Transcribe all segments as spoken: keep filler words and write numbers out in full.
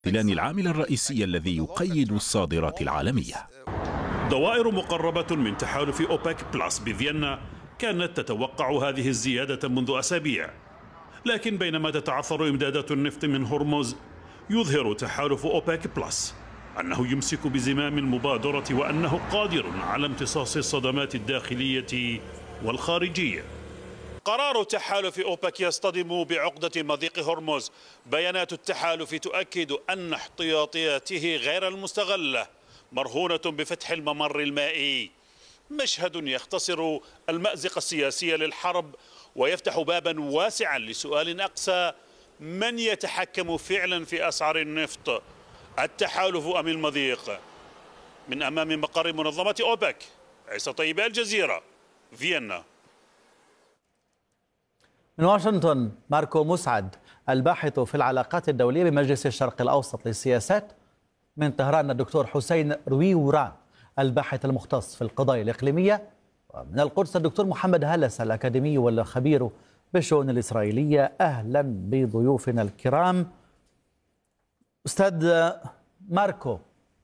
الامتلان العامل الرئيسي الذي يقيد الصادرات العالمية. دوائر مقربة من تحالف أوبك بلس بفيينا كانت تتوقع هذه الزيادة منذ أسابيع، لكن بينما تتعثر إمدادات النفط من هرمز، يظهر تحالف أوبك بلس أنه يمسك بزمام المبادرة وأنه قادر على امتصاص الصدمات الداخلية والخارجية. قرار تحالف أوبك يصطدم بعقدة مضيق هرمز. بيانات التحالف تؤكد أن احتياطياته غير المستغلة مرهونة بفتح الممر المائي، مشهد يختصر المأزق السياسي للحرب ويفتح بابا واسعا لسؤال أقسى: من يتحكم فعلا في أسعار النفط، التحالف أم المضيق؟ من أمام مقر منظمة أوبك، عيسى طيب، الجزيرة، فيينا. من واشنطن ماركو مسعد الباحث في العلاقات الدولية بمجلس الشرق الأوسط للسياسات. من طهران الدكتور حسين رويوران الباحث المختص في القضايا الإقليمية. ومن القدس الدكتور محمد هلس الأكاديمي والخبير بالشؤون الإسرائيلية. أهلا بضيوفنا الكرام. أستاذ ماركو،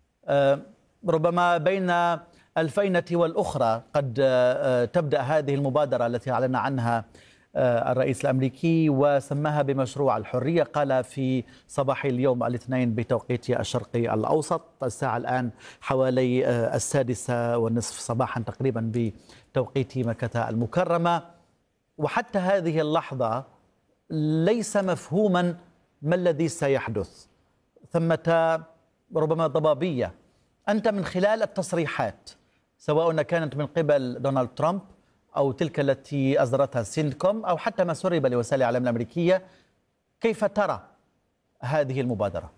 ربما بين الفينة والأخرى قد تبدأ هذه المبادرة التي أعلن عنها الرئيس الأمريكي وسماها بمشروع الحرية. قال في صباح اليوم الاثنين بتوقيت الشرقي الأوسط، الساعة الآن حوالي السادسة والنصف صباحا تقريبا بتوقيت مكة المكرمة، وحتى هذه اللحظة ليس مفهوما ما الذي سيحدث. ثمة ربما ضبابية. أنت من خلال التصريحات سواء كانت من قبل دونالد ترامب أو تلك التي أصدرتها سينتكوم أو حتى ما سرب لوسائل الإعلام الأمريكية، كيف ترى هذه المبادرة؟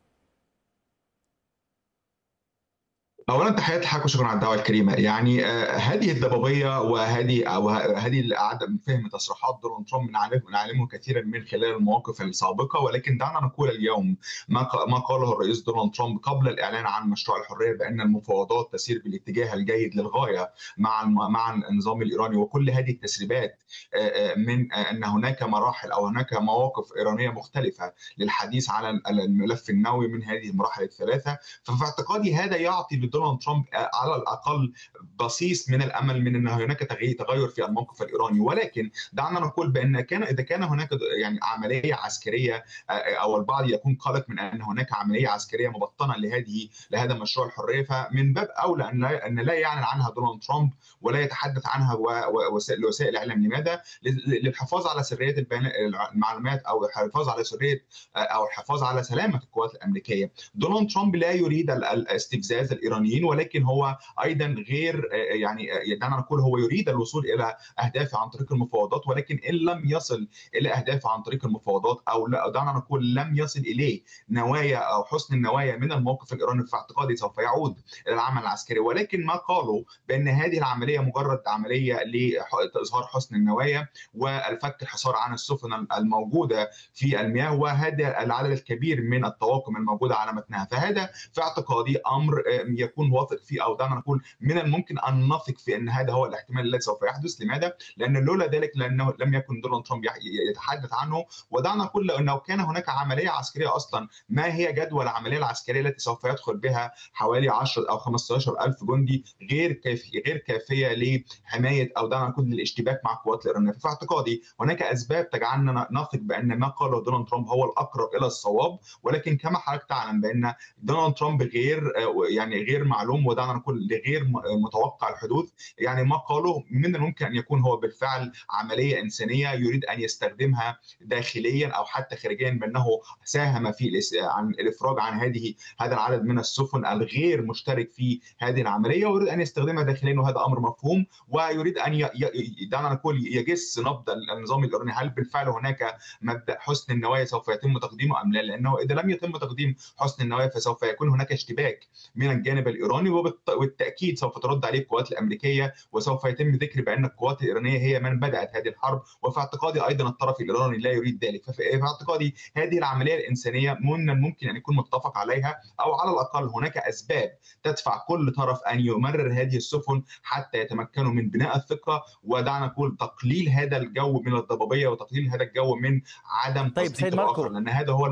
اولا تحياتي لحضرتك وشكرا على الدعوه الكريمه. يعني آه هذه الضبابيه وهذه او هذه عدم فهم تصريحات دونالد ترامب نعلمه نعلمه كثيرا من خلال المواقف السابقه، ولكن دعنا نقول اليوم ما ما قاله الرئيس دونالد ترامب قبل الاعلان عن مشروع الحريه، بان المفاوضات تسير بالاتجاه الجيد للغايه مع مع النظام الايراني، وكل هذه التسريبات آه من آه ان هناك مراحل او هناك مواقف ايرانيه مختلفه للحديث عن الملف النووي من هذه المراحل الثلاثه. ففي اعتقادي هذا يعطي دونالد ترامب على الاقل بصيص من الامل من ان هناك تغير في الموقف الايراني. ولكن دعنا نقول بان كان اذا كان هناك يعني عمليه عسكريه او البعض يكون قلق من ان هناك عمليه عسكريه مبطنه لهذه لهذا مشروع الحريه، فمن باب اولى ان لا ان لا يعلن عنها دونالد ترامب ولا يتحدث عنها وسائل الاعلام. لماذا؟ للحفاظ على سريه المعلومات او الحفاظ على سريه او الحفاظ على سلامه القوات الامريكيه. دونالد ترامب لا يريد الاستفزاز الايرانيين، ولكن هو ايضا غير يعني دعنا نقول هو يريد الوصول الى اهدافه عن طريق المفاوضات، ولكن ان لم يصل الى اهدافه عن طريق المفاوضات او دعنا نقول لم يصل اليه نوايا او حسن النوايا من الموقف الايراني، في اعتقادي سوف يعود الى العمل العسكري. ولكن ما قالوا بان هذه العمليه مجرد عمليه لاظهار حسن النوايا والفك الحصار عن السفن الموجوده في المياه وهذا العدد الكبير من الطواقم الموجوده على متنها، فهذا في اعتقادي امر يكون واثق فيه او دعنا نقول من الممكن ان نثق في ان هذا هو الاحتمال الذي سوف يحدث. لماذا؟ لان لولا ذلك لانه لم يكن دونالد ترامب يتحدث عنه. ودعنا نقول لو كان هناك عمليه عسكريه اصلا، ما هي جدوى العمليه العسكريه التي سوف يدخل بها حوالي عشرة او خمسة عشر ألف جندي غير كافيه غير كافيه لحمايه او دعنا نقول للاشتباك مع القوات الايرانيه. في اعتقادي هناك اسباب تجعلنا نثق بان ما قاله دونالد ترامب هو الاقرب الى الصواب، ولكن كما حضرتك تعلم بان دونالد ترامب غير يعني غير معلوم ودعنا نقول غير متوقع الحدوث. يعني ما قاله من الممكن ان يكون هو بالفعل عمليه انسانيه يريد ان يستخدمها داخليا او حتى خارجيا، بانه ساهم في عن الافراج عن هذه هذا العدد من السفن الغير مشترك في هذه العمليه، ويريد ان يستخدمها داخليا، وهذا امر مفهوم. ويريد ان ي... دعنا نقول يجس نبض النظام الايراني، هل بالفعل هناك مبدا حسن النوايا سوف يتم تقديمه ام لا؟ لانه اذا لم يتم تقديم حسن النوايا فسوف يكون هناك اشتباك من الجانب الايراني، وبالتاكيد سوف ترد عليه القوات الامريكيه، وسوف يتم ذكر بان القوات الايرانيه هي من بدات هذه الحرب. وفي اعتقادي ايضا الطرف الايراني لا يريد ذلك. ففي اعتقادي هذه العمليه الانسانيه من الممكن ان يكون متفق عليها، او على الاقل هناك اسباب تدفع كل طرف ان يمرر هذه السفن حتى يتمكنوا من بناء الثقه، ودعنا نقول تقليل هذا الجو من الضبابيه وتقليل هذا الجو من عدم طيب تصديق الاخر، لان هذا هو المهم.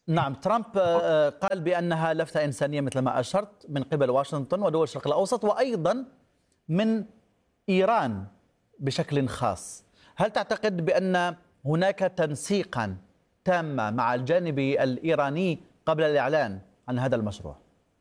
نعم، ترامب قال بأنها لفتة إنسانية مثل ما أشرت من قبل واشنطن ودول الشرق الأوسط، وأيضا من إيران بشكل خاص. هل تعتقد بأن هناك تنسيقا تاما مع الجانب الإيراني قبل الإعلان عن هذا المشروع؟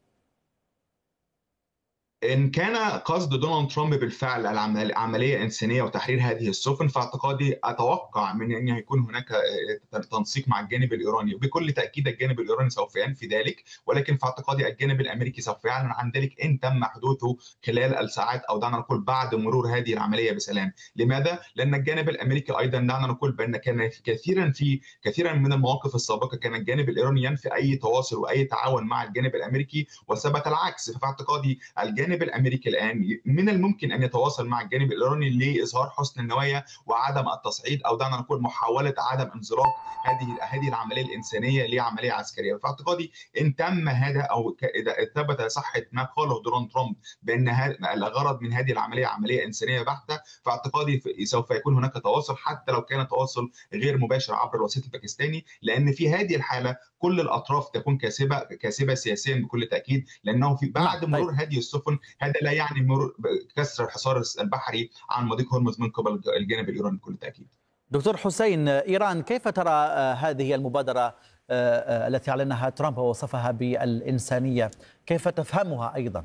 إن كان قصد دونالد ترامب بالفعل العملية إنسانية وتحرير هذه السفن، فاعتقادي أتوقع من أن يكون هناك تنسيق مع الجانب الإيراني، وبكل تأكيد الجانب الإيراني سوف ينفي ذلك، ولكن في اعتقادي الجانب الأمريكي سوف يعلن عن ذلك إن تم حدوثه خلال الساعات أو دعنا نقول بعد مرور هذه العملية بسلام. لماذا؟ لأن الجانب الأمريكي أيضا دعنا نقول بأن كان كثيرا في كثيرا من المواقف السابقة كان الجانب الإيراني ينفي أي تواصل وأي تعاون مع الجانب الأمريكي، وثبت العكس. في اعتقادي الجانب الجانب الامريكي الان من الممكن ان يتواصل مع الجانب الايراني لاظهار حسن النوايا وعدم التصعيد او دعنا نقول محاوله عدم انزلاق هذه هذه العمليه الانسانيه لعمليه عسكريه. في اعتقادي ان تم هذا او اذا ثبت صحه ما قاله دونالد ترامب بان الغرض من هذه العمليه عمليه انسانيه بحته، في اعتقادي سوف يكون هناك تواصل حتى لو كان تواصل غير مباشر عبر الوسيط الباكستاني، لان في هذه الحاله كل الاطراف تكون كاسبه كاسبه سياسيا بكل تاكيد، لانه في بعد مرور هذه السفن هذا لا يعني مرور كسر الحصار البحري عن مضيق هرمز من قبل الجانب الايراني بكل تاكيد. دكتور حسين، ايران كيف ترى هذه المبادره التي اعلنها ترامب ووصفها بالانسانيه؟ كيف تفهمها ايضا؟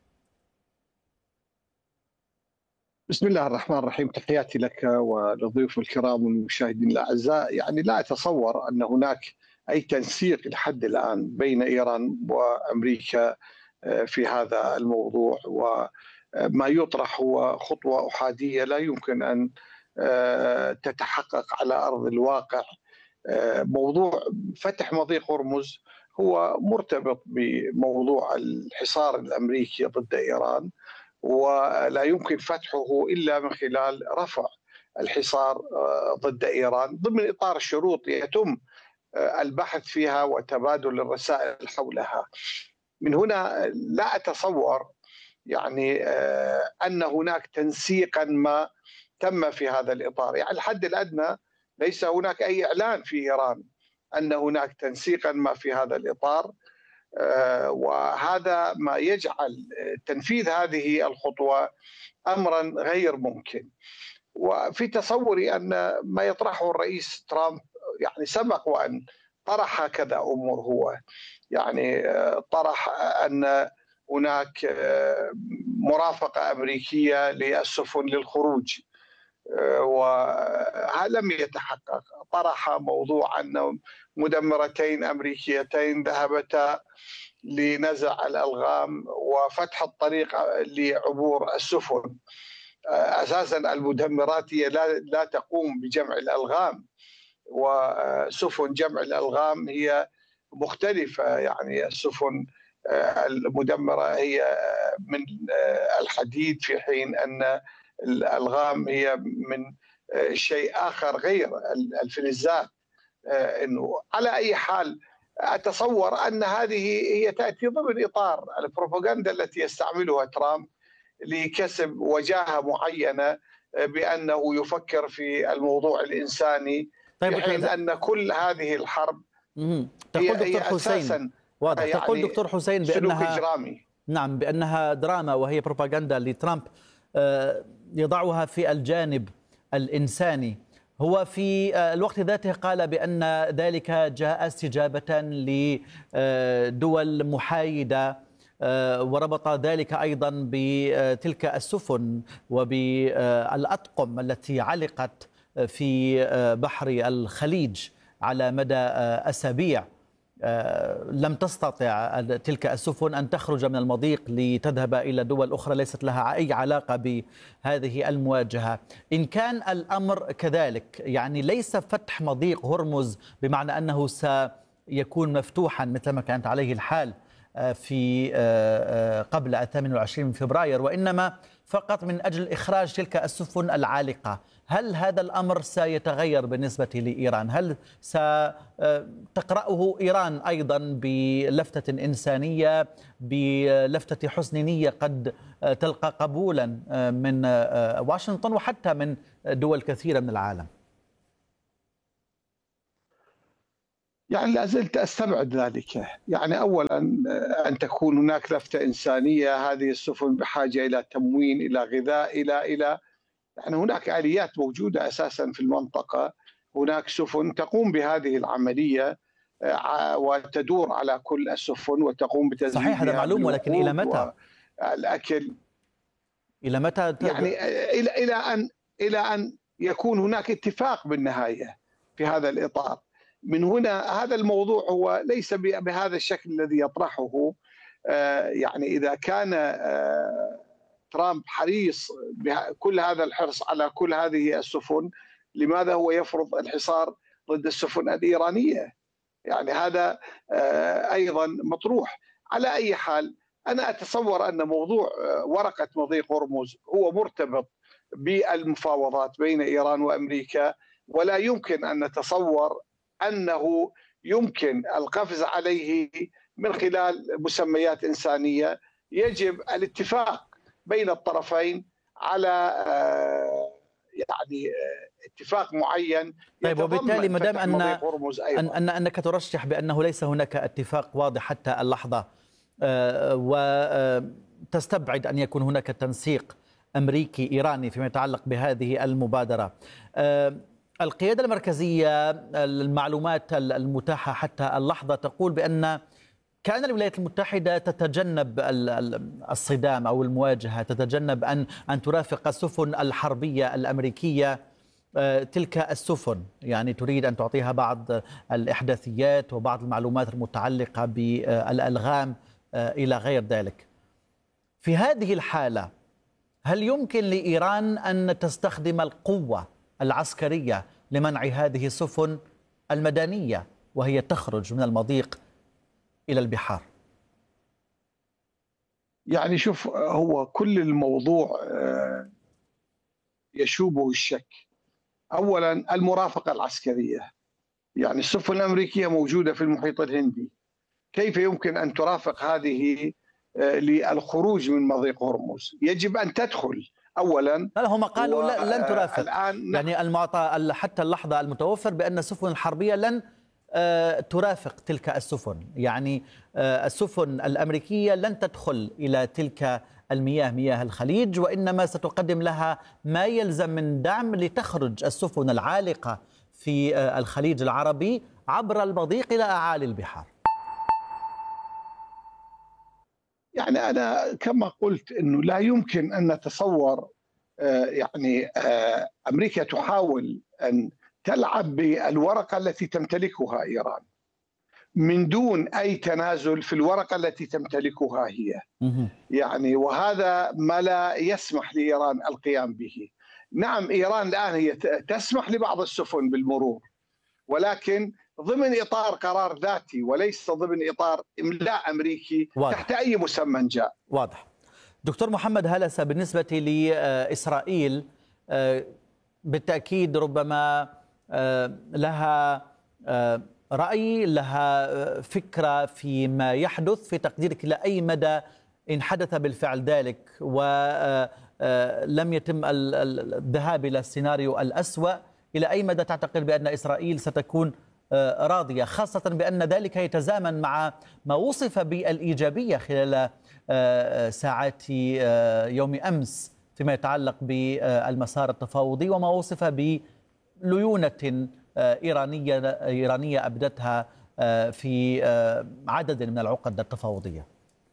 بسم الله الرحمن الرحيم، تحياتي لك وللضيوف الكرام والمشاهدين الاعزاء. يعني لا اتصور ان هناك اي تنسيق لحد الان بين ايران وامريكا في هذا الموضوع، وما يطرح هو خطوه احاديه لا يمكن ان تتحقق على ارض الواقع. موضوع فتح مضيق هرمز هو مرتبط بموضوع الحصار الامريكي ضد ايران، ولا يمكن فتحه إلا من خلال رفع الحصار ضد إيران ضمن إطار الشروط يتم البحث فيها وتبادل الرسائل حولها. من هنا لا أتصور يعني أن هناك تنسيقا ما تم في هذا الإطار. يعني الحد الأدنى ليس هناك أي إعلان في إيران أن هناك تنسيقا ما في هذا الإطار، وهذا ما يجعل تنفيذ هذه الخطوة أمرا غير ممكن. وفي تصوري أن ما يطرحه الرئيس ترامب يعني سبق وأن طرح هكذا أمور. هو يعني طرح أن هناك مرافقة أمريكية للسفن للخروج، ولم يتحقق. طرح موضوع أن مدمرتين أمريكيتين ذهبتا لنزع الألغام وفتح الطريق لعبور السفن. أساسا المدمرات هي لا, لا تقوم بجمع الألغام، وسفن جمع الألغام هي مختلفة. يعني السفن المدمرة هي من الحديد، في حين أن الألغام هي من شيء آخر غير الفلزات. إنه على أي حال أتصور أن هذه هي تأتي ضمن إطار البروباغندا التي يستعملها ترامب لكسب وجاهة معينة بأنه يفكر في الموضوع الإنساني، طيب في حين أن كل هذه الحرب تقول دكتور حسين واضح يعني تقول دكتور حسين بأنها إجرامي. نعم، بأنها دراما وهي بروباغندا لترامب يضعها في الجانب الإنساني. هو في الوقت ذاته قال بأن ذلك جاء استجابة لدول محايدة، وربط ذلك أيضا بتلك السفن وبالأطقم التي علقت في بحر الخليج على مدى أسابيع. لم تستطع تلك السفن أن تخرج من المضيق لتذهب إلى دول أخرى ليست لها أي علاقة بهذه المواجهة. إن كان الأمر كذلك، يعني ليس فتح مضيق هرمز بمعنى أنه سيكون مفتوحا مثل ما كانت عليه الحال في قبل الثامن والعشرين من فبراير، وإنما فقط من أجل إخراج تلك السفن العالقة. هل هذا الأمر سيتغير بالنسبة لإيران؟ هل ستقرأه إيران أيضا بلفتة إنسانية، بلفتة حسن نية قد تلقى قبولا من واشنطن وحتى من دول كثيرة من العالم؟ يعني لا زلت أستبعد ذلك. يعني أولا أن تكون هناك لفتة إنسانية، هذه السفن بحاجة إلى تموين، إلى غذاء، إلى إلى يعني هناك آليات موجودة أساسا في المنطقة. هناك سفن تقوم بهذه العملية وتدور على كل السفن وتقوم بتزويدها. صحيح، هذا معلوم، ولكن إلى متى؟ الأكل إلى متى؟ يعني إلى إلى أن إلى أن يكون هناك اتفاق بالنهاية في هذا الإطار. من هنا هذا الموضوع هو ليس بهذا الشكل الذي يطرحه. يعني إذا كان ترامب حريص بكل هذا الحرص على كل هذه السفن، لماذا هو يفرض الحصار ضد السفن الإيرانية؟ يعني هذا أيضا مطروح. على أي حال أنا أتصور أن موضوع ورقة مضيق هرمز هو مرتبط بالمفاوضات بين إيران وأمريكا، ولا يمكن أن نتصور أنه يمكن القفز عليه من خلال مسميات إنسانية. يجب الاتفاق بين الطرفين على يعني اتفاق معين. طيب، وبالتالي ما دام أن, أن, أن أنك ترشح بأنه ليس هناك اتفاق واضح حتى اللحظة، وتستبعد أن يكون هناك تنسيق أمريكي إيراني فيما يتعلق بهذه المبادرة، القيادة المركزية، المعلومات المتاحة حتى اللحظة تقول بأن كأن الولايات المتحدة تتجنب الصدام أو المواجهة، تتجنب أن أن ترافق السفن الحربية الأمريكية تلك السفن، يعني تريد أن تعطيها بعض الإحداثيات وبعض المعلومات المتعلقة بالألغام إلى غير ذلك. في هذه الحالة هل يمكن لإيران أن تستخدم القوة العسكرية لمنع هذه السفن المدنية وهي تخرج من المضيق إلى البحار؟ يعني شوف، هو كل الموضوع يشوبه الشك. أولا المرافقة العسكرية، يعني السفن الأمريكية موجودة في المحيط الهندي، كيف يمكن أن ترافق هذه للخروج من مضيق هرمز؟ يجب أن تدخل أولا. لا، هم قالوا و... لن ترافق. الآن يعني المعطى حتى اللحظة المتوفر بأن السفن الحربية لن ترافق تلك السفن، يعني السفن الأمريكية لن تدخل إلى تلك المياه، مياه الخليج، وإنما ستقدم لها ما يلزم من دعم لتخرج السفن العالقة في الخليج العربي عبر المضيق إلى أعالي البحار. يعني أنا كما قلت أنه لا يمكن أن نتصور يعني أمريكا تحاول أن تلعب بالورقة التي تمتلكها إيران من دون أي تنازل في الورقة التي تمتلكها هي، يعني وهذا ما لا يسمح لإيران القيام به. نعم، إيران الآن هي تسمح لبعض السفن بالمرور، ولكن ضمن إطار قرار ذاتي وليس ضمن إطار إملاء أمريكي واضح. تحت أي مسمى جاء. واضح. دكتور محمد هلسة، بالنسبة لإسرائيل بالتأكيد ربما لها رأي، لها فكرة فيما يحدث، في تقديرك إلى أي مدى إن حدث بالفعل ذلك ولم يتم الذهاب إلى السيناريو الأسوأ، إلى أي مدى تعتقد بأن إسرائيل ستكون راضية، خاصة بأن ذلك يتزامن مع ما وصف بالإيجابية خلال ساعات يوم أمس فيما يتعلق بالمسار التفاوضي، وما وصف بليونة إيرانية إيرانية أبدتها في عدد من العقد التفاوضية؟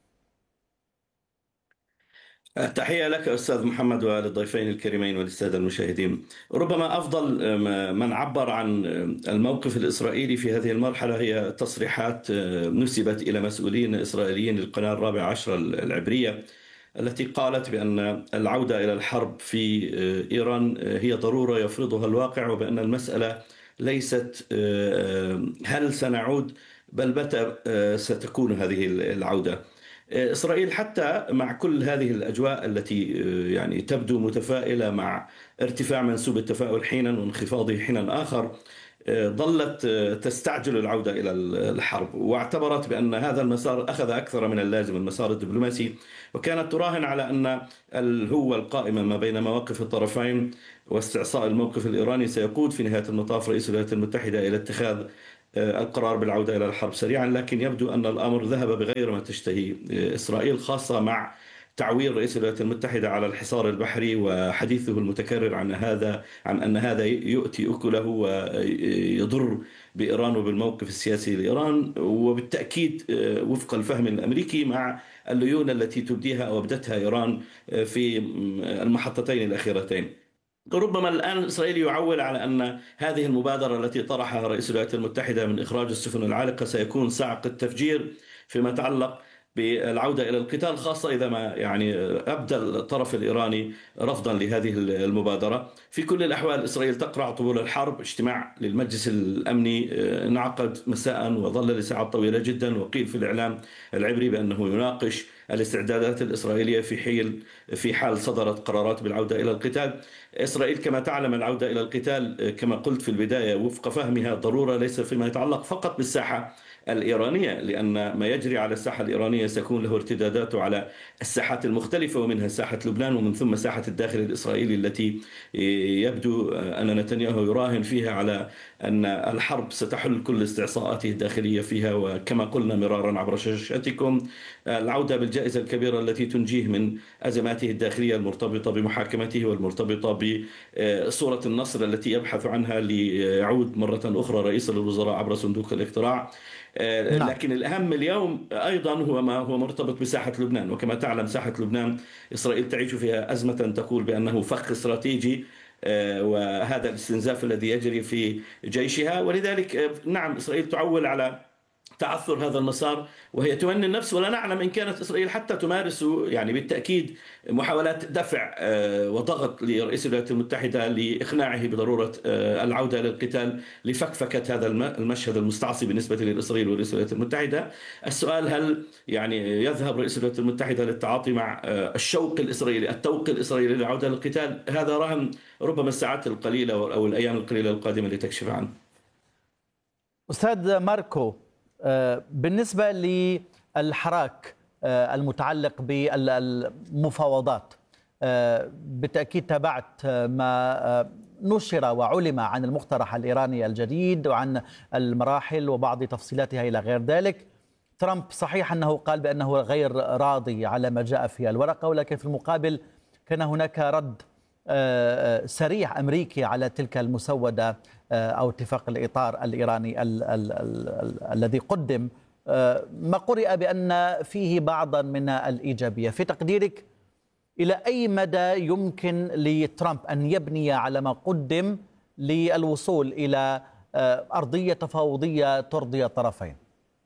تحية لك أستاذ محمد وللضيفين الكريمين وللسادة المشاهدين. ربما أفضل من عبر عن الموقف الإسرائيلي في هذه المرحلة هي تصريحات نسبت إلى مسؤولين إسرائيليين للقناة الرابعة عشر العبرية، التي قالت بأن العودة إلى الحرب في إيران هي ضرورة يفرضها الواقع، وبأن المسألة ليست هل سنعود بل متى ستكون هذه العودة. إسرائيل حتى مع كل هذه الأجواء التي يعني تبدو متفائلة مع ارتفاع منسوب التفاؤل حينا وانخفاضه حينا آخر، ظلت تستعجل العودة إلى الحرب، واعتبرت بأن هذا المسار أخذ أكثر من اللازم، المسار الدبلوماسي، وكانت تراهن على أن هو القائمة ما بين مواقف الطرفين واستعصاء الموقف الإيراني سيقود في نهاية المطاف رئيس الولايات المتحدة إلى اتخاذ القرار بالعودة إلى الحرب سريعا، لكن يبدو أن الأمر ذهب بغير ما تشتهي إسرائيل، خاصة مع تعويل رئيس الولايات المتحدة على الحصار البحري وحديثه المتكرر عن هذا عن أن هذا يؤتي أكله ويضر بإيران وبالموقف السياسي لإيران، وبالتأكيد وفق الفهم الأمريكي مع الليونة التي تبديها أو أبدتها إيران في المحطتين الأخيرتين. ربما الآن الإسرائيلي يعول على أن هذه المبادرة التي طرحها رئيس الولايات المتحدة من إخراج السفن العالقة سيكون صعق التفجير فيما يتعلق بالعودة إلى القتال، خاصة إذا ما يعني أبدى الطرف الإيراني رفضا لهذه المبادرة. في كل الأحوال إسرائيل تقرع طبول الحرب. اجتماع للمجلس الأمني انعقد مساء وظل لساعات طويلة جدا، وقيل في الإعلام العبري بأنه يناقش الاستعدادات الإسرائيلية في حال في حال صدرت قرارات بالعودة إلى القتال. إسرائيل كما تعلم العودة إلى القتال كما قلت في البداية وفق فهمها ضرورة، ليس فيما يتعلق فقط بالساحة الإيرانية، لأن ما يجري على الساحة الإيرانية سيكون له ارتدادات على الساحات المختلفة، ومنها ساحة لبنان ومن ثم ساحة الداخل الإسرائيلي التي يبدو أن نتنياهو يراهن فيها على أن الحرب ستحل كل استعصاءاته الداخلية فيها. وكما قلنا مرارا عبر شاشاتكم، العودة بالجائزة الكبيرة التي تنجيه من أزماته الداخلية المرتبطة بمحاكمته والمرتبطة بصورة النصر التي يبحث عنها ليعود مرة أخرى رئيس الوزراء عبر صندوق الاقتراع. لكن الأهم اليوم أيضا هو ما هو مرتبط بساحة لبنان. وكما تعلم ساحة لبنان إسرائيل تعيش فيها أزمة تقول بأنه فخ استراتيجي، وهذا الاستنزاف الذي يجري في جيشها، ولذلك نعم إسرائيل تعول على تعثر هذا المسار وهي تمني النفس. ولا نعلم إن كانت إسرائيل حتى تمارس يعني بالتأكيد محاولات دفع وضغط لرئيس الولايات المتحدة لإقناعه بضرورة العودة إلى القتال لفكفكة هذا المشهد المستعصي بالنسبة لإسرائيل ورئيس الولايات المتحدة. السؤال هل يعني يذهب رئيس الولايات المتحدة للتعاطي مع الشوق الإسرائيلي التوق الإسرائيلي للعودة للقتال؟ هذا رهن ربما الساعات القليلة أو الأيام القليلة القادمة لتكشف عنه. أستاذ ماركو، بالنسبة للحراك المتعلق بالمفاوضات، بالتأكيد تابعت ما نشر وعلم عن المقترح الإيراني الجديد وعن المراحل وبعض تفصيلاتها إلى غير ذلك. ترامب صحيح أنه قال بأنه غير راضي على ما جاء في الورقة، ولكن في المقابل كان هناك رد سريع أمريكي على تلك المسودة أو اتفاق الإطار الإيراني ال ال ال الذي قدم، ما قرئ بأن فيه بعضا من الإيجابية. في تقديرك إلى أي مدى يمكن لترامب أن يبني على ما قدم للوصول إلى أرضية تفاوضية ترضي الطرفين؟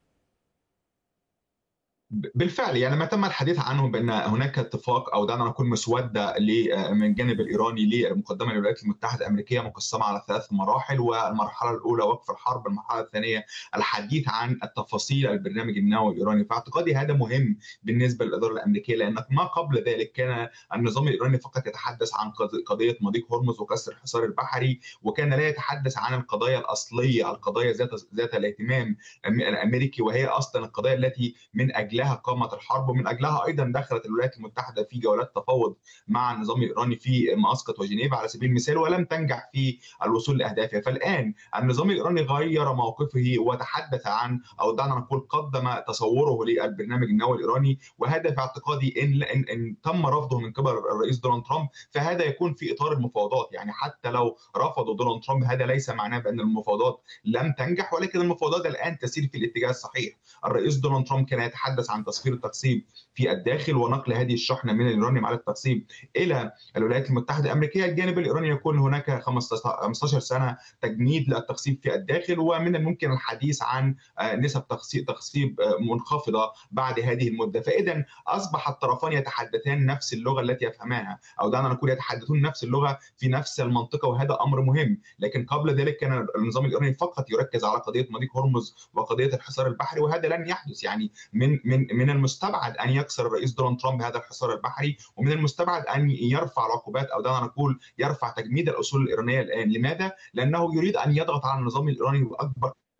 بالفعل يعني ما تم الحديث عنه بأن هناك اتفاق أو دعنا نقول مسودة من الجانب الإيراني للمقدمة للولايات المتحدة الأمريكية مقسمة على ثلاث مراحل. والمرحلة الأولى وقف الحرب، المرحلة الثانية الحديث عن التفاصيل البرنامج النووي الإيراني. فاعتقادي هذا مهم بالنسبة للإدارة الأمريكية، لأن ما قبل ذلك كان النظام الإيراني فقط يتحدث عن قضية مضيق هرمز وكسر الحصار البحري، وكان لا يتحدث عن القضايا الأصلية، القضايا ذات ذات الاهتمام الأمريكي، وهي أصلا القضايا التي من أجل لها قامت الحرب، ومن اجلها ايضا دخلت الولايات المتحده في جولات تفاوض مع النظام الايراني في مسقط وجنيف على سبيل المثال، ولم تنجح في الوصول لاهدافها. فالان النظام الايراني غير موقفه وتحدث عن او دعنا نقول قدم تصوره للبرنامج النووي الايراني، وهذا في اعتقادي ان ان, إن تم رفضه من قبل الرئيس دونالد ترامب فهذا يكون في اطار المفاوضات. يعني حتى لو رفضوا دونالد ترامب هذا ليس معناه بان المفاوضات لم تنجح، ولكن المفاوضات الان تسير في الاتجاه الصحيح. الرئيس دونالد ترامب كان يتحدث عن تصفير التقسيم في الداخل ونقل هذه الشحنه من اليورانيوم على التقسيم الى الولايات المتحده الامريكيه. الجانب الايراني يكون هناك خمسة عشر سنه تجنيد للتقسيم في الداخل، ومن الممكن الحديث عن نسب تقسيم منخفضه بعد هذه المده. فاذا اصبح الطرفان يتحدثان نفس اللغه التي يفهمانها، او دعنا نقول يتحدثون نفس اللغه في نفس المنطقه، وهذا امر مهم. لكن قبل ذلك كان النظام الايراني فقط يركز على قضيه مضيق هرمز وقضيه الحصار البحري، وهذا لن يحدث. يعني من من من المستبعد ان يكسر الرئيس دونالد ترامب هذا الحصار البحري، ومن المستبعد ان يرفع العقوبات او دعنا نقول يرفع تجميد الاصول الايرانيه الان. لماذا؟ لانه يريد ان يضغط على النظام الايراني باكبر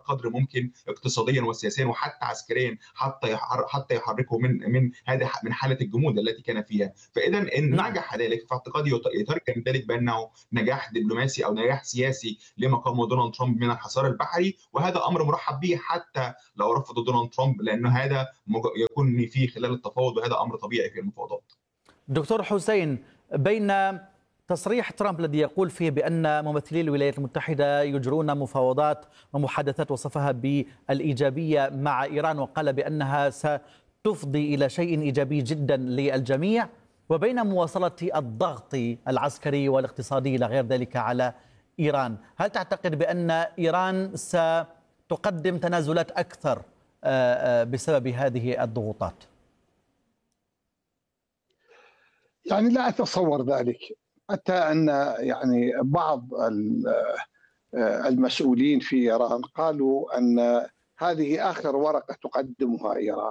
قدر ممكن اقتصاديا وسياسيا وحتى عسكريا، حتى حتى يحركه من من هذه من حاله الجمود التي كان فيها. فاذا ان نجح ذلك في اعتقادي يترجم ذلك بانه نجاح دبلوماسي او نجاح سياسي لما قامه دونالد ترامب من الحصار البحري، وهذا امر مرحب به حتى لو رفض دونالد ترامب، لانه هذا يكون فيه خلال التفاوض، وهذا امر طبيعي في المفاوضات. دكتور حسين، بين تصريح ترامب الذي يقول فيه بأن ممثلي الولايات المتحدة يجرون مفاوضات ومحادثات وصفها بالإيجابية مع إيران وقال بأنها ستفضي إلى شيء إيجابي جدا للجميع، وبين مواصلة الضغط العسكري والاقتصادي إلى غير ذلك على إيران، هل تعتقد بأن إيران ستقدم تنازلات أكثر بسبب هذه الضغوطات؟ يعني لا أتصور ذلك، حتى أن يعني بعض المسؤولين في إيران قالوا أن هذه آخر ورقة تقدمها إيران.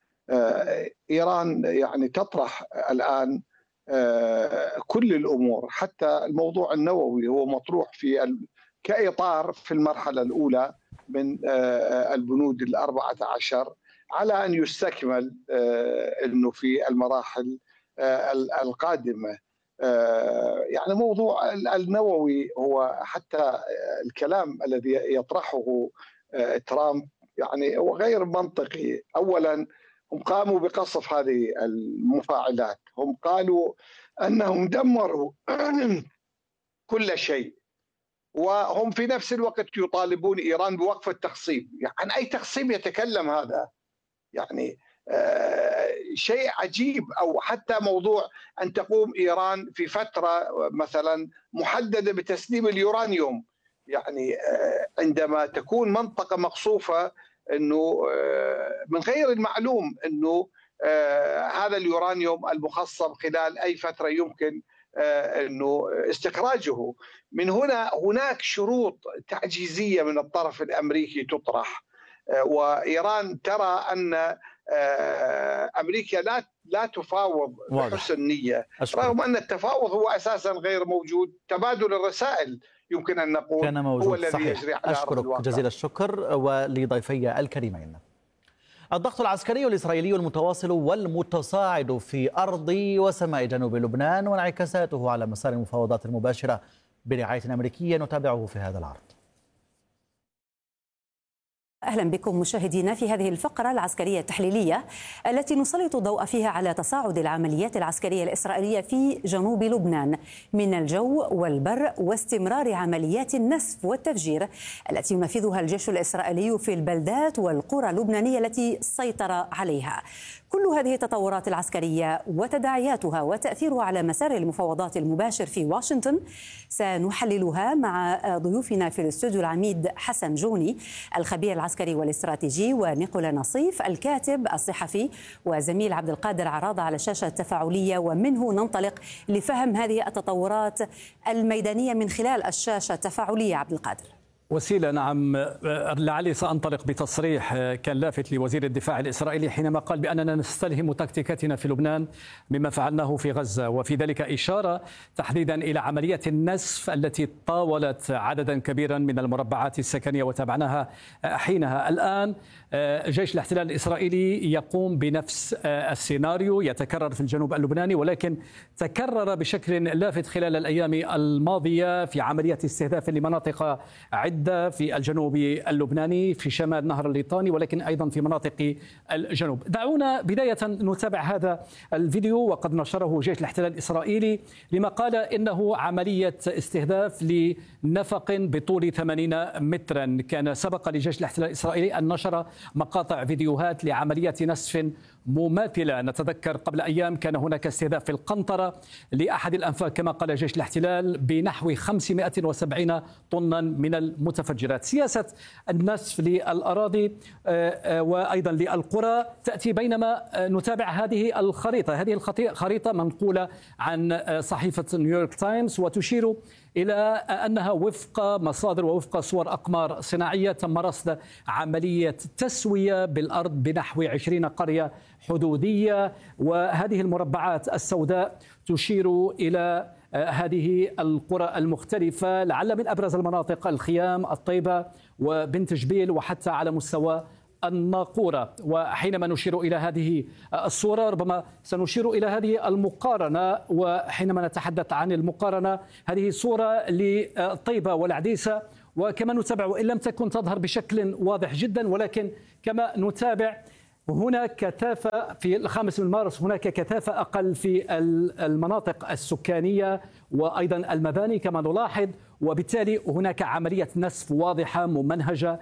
إيران يعني تطرح الآن كل الأمور، حتى الموضوع النووي هو مطروح في كإطار في المرحلة الأولى من البنود الأربعة عشر، على أن يستكمل أنه في المراحل القادمة. يعني موضوع النووي هو حتى الكلام الذي يطرحه ترامب يعني هو غير منطقي. أولا هم قاموا بقصف هذه المفاعلات، هم قالوا أنهم دمروا كل شيء، وهم في نفس الوقت يطالبون إيران بوقف التخصيب. يعني أي تخصيب يتكلم هذا؟ يعني آه شيء عجيب. أو حتى موضوع أن تقوم إيران في فترة مثلا محددة بتسليم اليورانيوم، يعني آه عندما تكون منطقة مقصوفة، أنه آه من غير المعلوم أنه آه هذا اليورانيوم المخصب خلال أي فترة يمكن آه أنه استخراجه. من هنا هناك شروط تعجيزية من الطرف الأمريكي تطرح، آه وإيران ترى أن أمريكا لا لا تفاوض بحسن نية، رغم أن التفاوض هو أساسا غير موجود. تبادل الرسائل يمكن أن نقول كان موجود، هو الذي صحيح. يجري على أرض الواقع. أشكرك جزيل الشكر ولضيفي الكريمين. الضغط العسكري الإسرائيلي المتواصل والمتصاعد في أرض وسماء جنوب لبنان وانعكاساته على مسار المفاوضات المباشرة برعاية أمريكية نتابعه في هذا العرض. أهلا بكم مشاهدينا في هذه الفقرة العسكرية التحليلية التي نسلط الضوء فيها على تصاعد العمليات العسكرية الإسرائيلية في جنوب لبنان من الجو والبر، واستمرار عمليات النسف والتفجير التي ينفذها الجيش الإسرائيلي في البلدات والقرى اللبنانية التي سيطر عليها. كل هذه التطورات العسكرية وتداعياتها وتأثيرها على مسار المفاوضات المباشر في واشنطن سنحللها مع ضيوفنا في الاستوديو العميد حسن جوني الخبير العسكري والاستراتيجي، ونيكولا نصيف الكاتب الصحفي، وزميل عبد القادر عراضة على الشاشة التفاعلية. ومنه ننطلق لفهم هذه التطورات الميدانية من خلال الشاشة التفاعلية. عبد القادر. وسيلة، نعم، لعلي سأنطلق بتصريح كان لافت لوزير الدفاع الإسرائيلي حينما قال بأننا نستلهم تكتيكاتنا في لبنان مما فعلناه في غزة، وفي ذلك إشارة تحديدا إلى عملية النسف التي طاولت عددا كبيرا من المربعات السكنية وتابعناها حينها. الآن جيش الاحتلال الإسرائيلي يقوم بنفس السيناريو، يتكرر في الجنوب اللبناني، ولكن تكرر بشكل لافت خلال الأيام الماضية في عملية استهداف لمناطق عدة في الجنوب اللبناني، في شمال نهر الليطاني، ولكن أيضا في مناطق الجنوب. دعونا بداية نتابع هذا الفيديو وقد نشره جيش الاحتلال الإسرائيلي، لما قال إنه عملية استهداف لنفق بطول ثمانين مترا. كان سبق لجيش الاحتلال الإسرائيلي أن نشر مقاطع فيديوهات لعملية نسف مماثلة. نتذكر قبل أيام كان هناك استهداف في القنطرة لأحد الأنفاق كما قال جيش الاحتلال بنحو خمسمائة وسبعين طنا من المتفجرات. سياسة النسف للأراضي وأيضا للقرى تأتي بينما نتابع هذه الخريطة. هذه الخريطة منقولة عن صحيفة نيويورك تايمز وتشير إلى أنها وفق مصادر ووفق صور أقمار صناعية تم رصد عملية تسوية بالأرض بنحو عشرين قرية حدودية، وهذه المربعات السوداء تشير إلى هذه القرى المختلفة. لعل من أبرز المناطق الخيام، الطيبة وبنت جبيل وحتى على مستوى الناقورة. وحينما نشير إلى هذه الصورة ربما سنشير إلى هذه المقارنة، وحينما نتحدث عن المقارنة هذه صورة لطيبة والعديسة، وكما نتابع وإن لم تكن تظهر بشكل واضح جدا، ولكن كما نتابع هناك كثافة في الخامس من مارس، هناك كثافة أقل في المناطق السكانية وأيضا المباني كما نلاحظ، وبالتالي هناك عملية نسف واضحة ممنهجة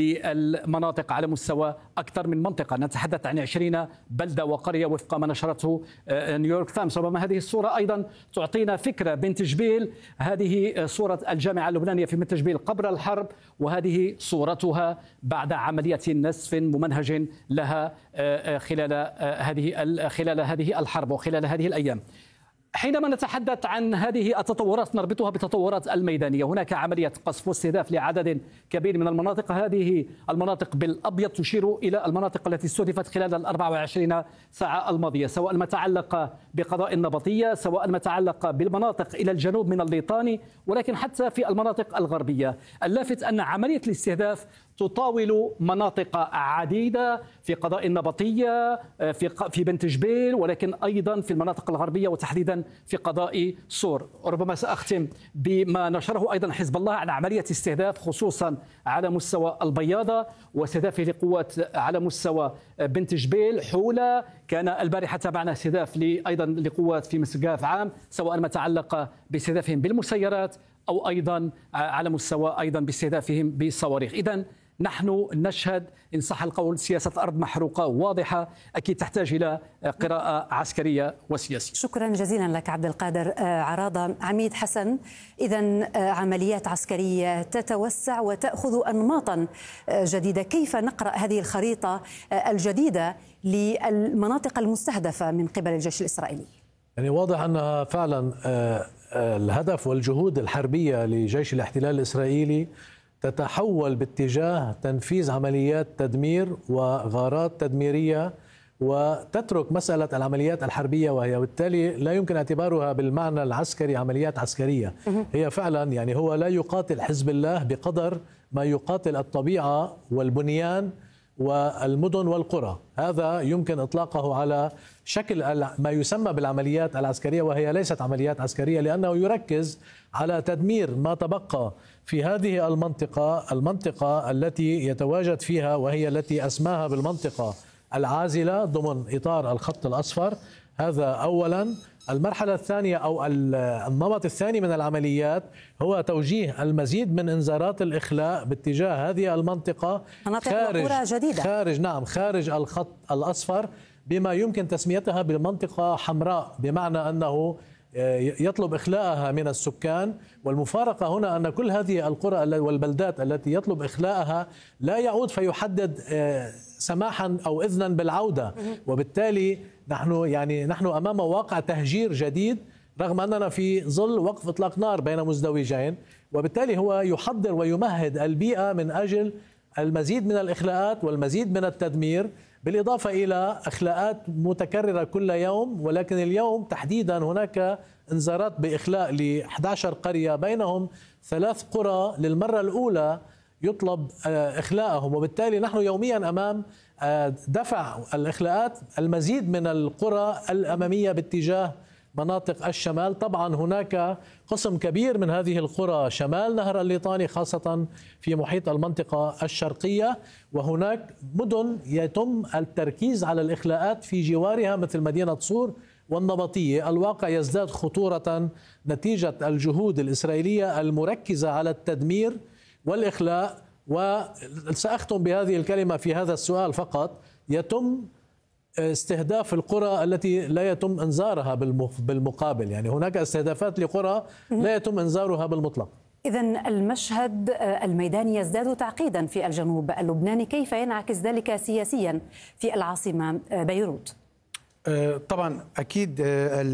للمناطق على مستوى أكثر من منطقة. نتحدث عن عشرين بلدة وقرية وفق ما نشرته نيويورك تايمز. ربما هذه الصورة أيضا تعطينا فكرة. بنت جبيل هذه صورة الجامعة اللبنانية في بنت جبيل قبل الحرب، وهذه صورتها بعد عملية نسف ممنهج لها خلال هذه خلال هذه الحرب وخلال هذه الأيام. حينما نتحدث عن هذه التطورات نربطها بالتطورات الميدانية. هناك عملية قصف واستهداف لعدد كبير من المناطق. هذه المناطق بالأبيض تشير إلى المناطق التي استهدفت خلال الأربع وعشرين ساعة الماضية، سواء ما تعلق بقضاء النبطية، سواء ما تعلق بالمناطق إلى الجنوب من الليطاني، ولكن حتى في المناطق الغربية. اللافت أن عملية الاستهداف تطاول مناطق عديدة في قضاء النبطية، في في بنت جبيل، ولكن أيضا في المناطق الغربية وتحديدا في قضاء صور. ربما سأختم بما نشره أيضا حزب الله عن عملية استهداف خصوصا على مستوى البياضة، واستهدافه لقوات على مستوى بنت جبيل حولة. كان البارحة تابعنا استهداف أيضا لقوات في مسقاف عام، سواء ما تعلق باستهدافهم بالمسيرات أو أيضا على مستوى أيضا باستهدافهم بالصواريخ. إذن نحن نشهد إن صح القول سياسة أرض محروقة واضحة، أكيد تحتاج إلى قراءة عسكرية وسياسية. شكرا جزيلا لك عبد القادر عراضة. عميد حسن، إذن عمليات عسكرية تتوسع وتأخذ أنماطا جديدة، كيف نقرأ هذه الخريطة الجديدة للمناطق المستهدفة من قبل الجيش الإسرائيلي؟ يعني واضح أنها فعلا الهدف والجهود الحربية لجيش الاحتلال الإسرائيلي تتحول باتجاه تنفيذ عمليات تدمير وغارات تدميرية، وتترك مسألة العمليات الحربية، وهي بالتالي لا يمكن اعتبارها بالمعنى العسكري عمليات عسكرية. هي فعلا يعني هو لا يقاتل حزب الله بقدر ما يقاتل الطبيعة والبنيان والمدن والقرى. هذا يمكن إطلاقه على شكل ما يسمى بالعمليات العسكرية، وهي ليست عمليات عسكرية، لأنه يركز على تدمير ما تبقى في هذه المنطقة المنطقة التي يتواجد فيها، وهي التي أسماها بالمنطقة العازلة ضمن إطار الخط الأصفر. هذا أولا. المرحلة الثانية أو النمط الثاني من العمليات هو توجيه المزيد من إنذارات الإخلاء باتجاه هذه المنطقة خارج جديدة. خارج نعم خارج الخط الأصفر، بما يمكن تسميتها بمنطقة حمراء، بمعنى أنه يطلب إخلاءها من السكان. والمفارقة هنا أن كل هذه القرى والبلدات التي يطلب إخلاءها لا يعود فيحدد سماحا أو إذنا بالعودة، وبالتالي نحن يعني نحن أمام واقع تهجير جديد، رغم أننا في ظل وقف إطلاق نار بين مزدوجين. وبالتالي هو يحضر ويمهد البيئة من أجل المزيد من الإخلاءات والمزيد من التدمير، بالإضافة إلى إخلاءات متكررة كل يوم. ولكن اليوم تحديدا هناك انذارات بإخلاء ل إحدى عشرة قرية، بينهم ثلاث قرى للمرة الأولى يطلب إخلاءهم. وبالتالي نحن يوميا أمام دفع الإخلاءات المزيد من القرى الأمامية باتجاه مناطق الشمال. طبعا هناك قسم كبير من هذه القرى شمال نهر الليطاني، خاصة في محيط المنطقة الشرقية، وهناك مدن يتم التركيز على الإخلاءات في جوارها مثل مدينة صور والنبطية. الواقع يزداد خطورة نتيجة الجهود الإسرائيلية المركزة على التدمير والإخلاء. وسأختم بهذه الكلمة في هذا السؤال فقط: يتم استهداف القرى التي لا يتم انذارها بالمقابل، يعني هناك استهدافات لقرى لا يتم انذارها بالمطلق. إذن المشهد الميداني يزداد تعقيدا في الجنوب اللبناني، كيف ينعكس ذلك سياسيا في العاصمة بيروت؟ طبعا أكيد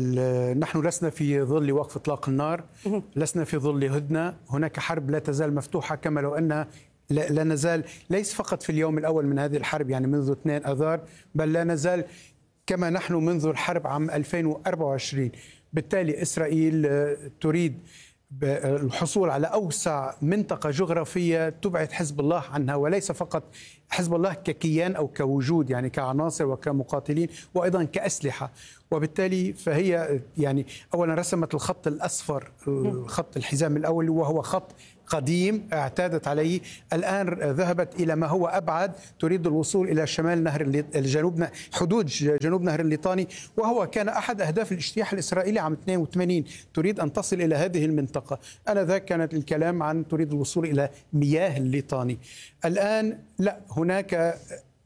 نحن لسنا في ظل وقف إطلاق النار، لسنا في ظل هدنة، هناك حرب لا تزال مفتوحة، كما لو أن لا نزال ليس فقط في اليوم الأول من هذه الحرب يعني منذ اثنين أذار، بل لا نزال كما نحن منذ الحرب عام ألفين وأربعة وعشرين. بالتالي إسرائيل تريد الحصول على أوسع منطقة جغرافية تبعد حزب الله عنها، وليس فقط حزب الله ككيان أو كوجود يعني كعناصر وكمقاتلين، وأيضا كأسلحة. وبالتالي فهي يعني أولا رسمت الخط الأصفر، الخط الحزام الأول، وهو خط قديم اعتادت عليه. الآن ذهبت إلى ما هو أبعد، تريد الوصول إلى شمال نهر الجنوب، حدود جنوب نهر الليطاني، وهو كان أحد أهداف الاجتياح الإسرائيلي عام اثنين وثمانين، تريد أن تصل إلى هذه المنطقة. آنذاك كانت الكلام عن تريد الوصول إلى مياه الليطاني. الآن لا، هناك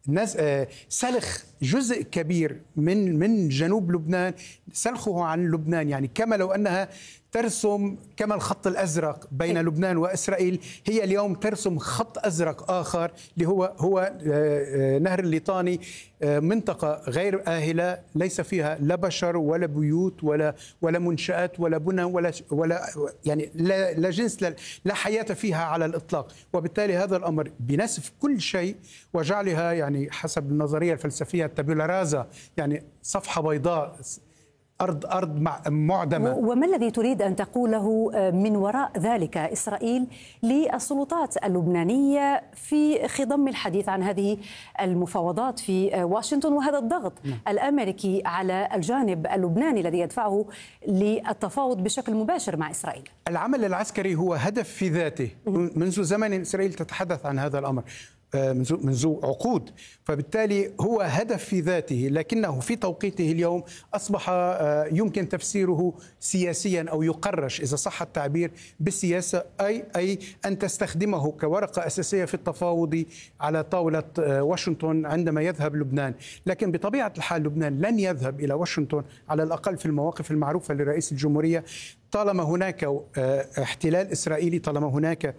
سلخ جزء كبير من من جنوب لبنان، سلخه عن لبنان، يعني كما لو أنها ترسم كما الخط الأزرق بين لبنان وإسرائيل، هي اليوم ترسم خط أزرق آخر اللي هو هو نهر الليطاني، منطقة غير آهلة ليس فيها لا بشر ولا بيوت ولا ولا منشآت ولا بنى ولا ولا يعني لا, لا جنس لا, لا حياة فيها على الإطلاق. وبالتالي هذا الأمر بنسف كل شيء وجعلها يعني حسب النظرية الفلسفية التابولا رازا، يعني صفحة بيضاء، أرض أرض معدمة. وما الذي تريد أن تقوله من وراء ذلك إسرائيل للسلطات اللبنانية في خضم الحديث عن هذه المفاوضات في واشنطن، وهذا الضغط م. الأمريكي على الجانب اللبناني الذي يدفعه للتفاوض بشكل مباشر مع إسرائيل؟ العمل العسكري هو هدف في ذاته، م. منذ زمن إسرائيل تتحدث عن هذا الأمر منذ عقود، فبالتالي هو هدف في ذاته، لكنه في توقيته اليوم أصبح يمكن تفسيره سياسيا أو يقرش إذا صح التعبير بالسياسة، أي أي أن تستخدمه كورقة أساسية في التفاوض على طاولة واشنطن عندما يذهب لبنان. لكن بطبيعة الحال لبنان لن يذهب إلى واشنطن على الأقل في المواقف المعروفة لرئيس الجمهورية طالما هناك احتلال إسرائيلي، طالما هناك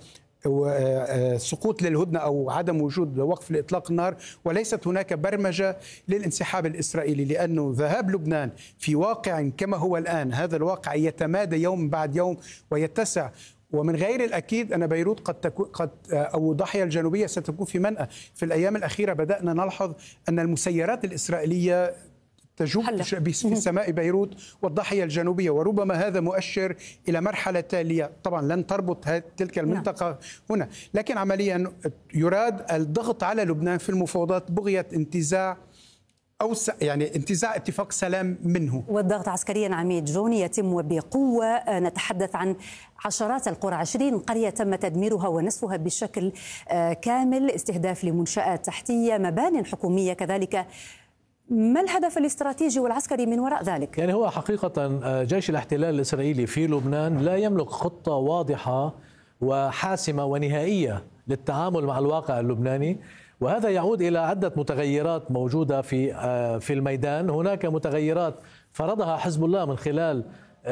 سقوط للهدنة أو عدم وجود وقف لإطلاق النار، وليست هناك برمجة للانسحاب الإسرائيلي، لأنه ذهاب لبنان في واقع كما هو الآن، هذا الواقع يتمادى يوم بعد يوم ويتسع، ومن غير الأكيد أن بيروت قد تكون قد أو الضاحية الجنوبية ستكون في منأى. في الأيام الأخيرة بدأنا نلحظ أن المسيرات الإسرائيلية تجوب في سماء بيروت والضاحية الجنوبية، وربما هذا مؤشر إلى مرحلة تالية. طبعا لن تربط تلك المنطقة هنا، لكن عمليا يراد الضغط على لبنان في المفاوضات بغية انتزاع أو يعني انتزاع اتفاق سلام منه. والضغط عسكريا عميد جوني يتم بقوة، نتحدث عن عشرات القرى، عشرين قرية تم تدميرها ونسفها بشكل كامل، استهداف لمنشآت تحتية، مبانٍ حكومية كذلك. ما الهدف الاستراتيجي والعسكري من وراء ذلك؟ يعني هو حقيقة جيش الاحتلال الإسرائيلي في لبنان لا يملك خطة واضحة وحاسمة ونهائية للتعامل مع الواقع اللبناني، وهذا يعود إلى عدة متغيرات موجودة في في الميدان. هناك متغيرات فرضها حزب الله من خلال